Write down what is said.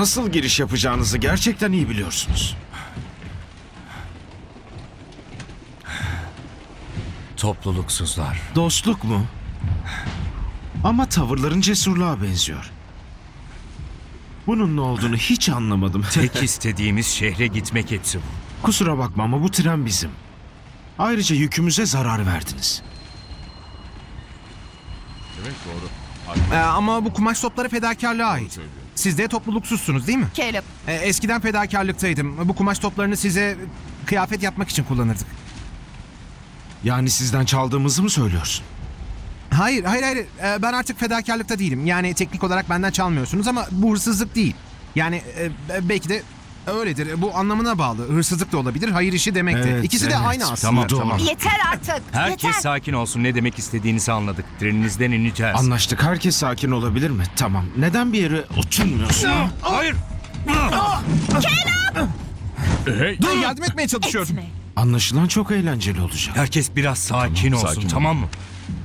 Nasıl giriş yapacağınızı gerçekten iyi biliyorsunuz. Topluluksuzlar. Dostluk mu? Ama tavırların cesurluğa benziyor. Bunun ne olduğunu hiç anlamadım. Tek istediğimiz şehre gitmek hepsi bu. Kusura bakma ama bu tren bizim. Ayrıca yükümüze zarar verdiniz. Ama bu kumaş topları fedakarlığa ait. Siz de topluluksuzsunuz değil mi? Caleb, Eskiden fedakarlıktaydım. Bu kumaş toplarını size kıyafet yapmak için kullanırdık. Yani sizden çaldığımızı mı söylüyorsun? Hayır. Ben artık fedakarlıkta değilim. Yani teknik olarak benden çalmıyorsunuz ama bu hırsızlık değil. Yani belki de öyledir. Bu anlamına bağlı. Hırsızlık da olabilir, hayır işi demek de. Evet, İkisi de evet. aynı aslında. Tamam. yeter artık. Herkes yeter. sakin olsun. Ne demek istediğinizi anladık. Treninizden ineceğiz. Anlaştık. Herkes sakin olabilir mi? Tamam. Neden bir yere oturmuyorsun? Hayır. Dur, yardım etmeye çalışıyorum. Etme. Anlaşılan çok eğlenceli olacak. Herkes biraz sakin olsun, tamam mı?